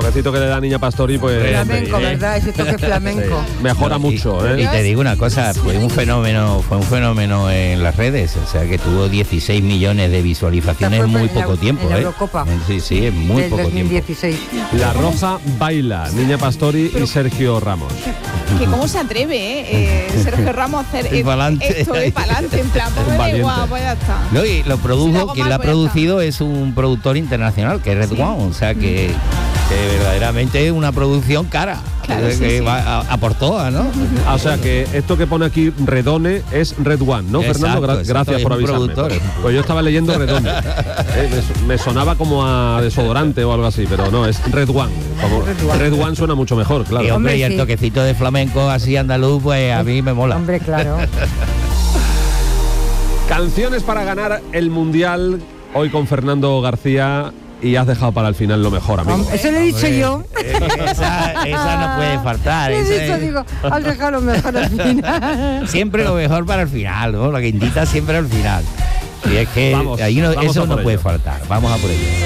toquecito que le da Niña Pastori, pues... Flamenco, ¿verdad? Ese toque flamenco. Sí, mejora mucho, ¿eh? Y te digo una cosa, fue un fenómeno en las redes, o sea que tuvo 16 millones de visualizaciones en muy poco tiempo, en la Eurocopa. Sí, en muy poco 2016. tiempo. La Roja baila, Niña Pastori y Sergio Ramos. Que cómo se atreve, Sergio Ramos a hacer esto de pa'lante, en plan, pues me da igual, pues ya está. No, y lo produjo, quien lo ha producido es un productor internacional, que es Red One, o sea que verdaderamente es una producción cara. Claro, que va a por todas, ¿no? O sea que esto que pone aquí Redone es Red One, ¿no, exacto, Fernando? Gracias por avisarme. Pues yo estaba leyendo Redone. Me sonaba como a desodorante o algo así, pero no, es Red One. Red One suena mucho mejor, claro. Y hombre, y el toquecito de flamenco así andaluz, pues a mí me mola. Hombre, claro. Canciones para ganar el Mundial, hoy con Fernando García. Y has dejado para el final lo mejor, amigo. Eso lo he dicho yo. Esa no puede faltar. Digo, has dejado lo mejor al final. Siempre lo mejor para el final, ¿no? La guindita siempre al final. Y es que vamos, ahí eso no puede faltar. Vamos a por ello.